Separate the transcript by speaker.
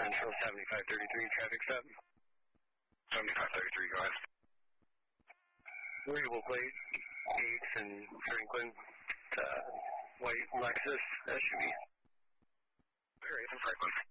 Speaker 1: Central 7533, traffic stop. 7533, go ahead. Variable plate, Gates and Franklin, white Lexus SUV.
Speaker 2: There is in Franklin.